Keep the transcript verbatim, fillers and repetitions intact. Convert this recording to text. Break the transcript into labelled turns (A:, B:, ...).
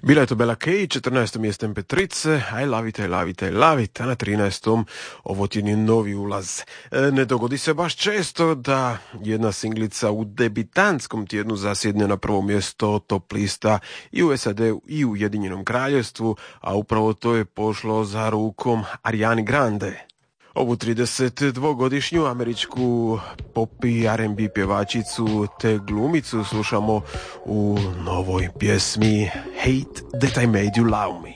A: Bila je to Bella Kay, četrnaesto mjesto em pe tri, I Love It, I Love It, I Love It, a na trinaestom ovo ti je novi ulaz. E, ne dogodi se baš često da jedna singlica u debitantskom tjednu zasjedne na prvo mjesto top lista i u es a de i u Ujedinjenom kraljevstvu, a upravo to je pošlo za rukom Ariani Grande. Ovu tridesetdvogodišnju američku pop i ar en bi pjevačicu te glumicu slušamo u novoj pjesmi Hate That I Made You Love Me.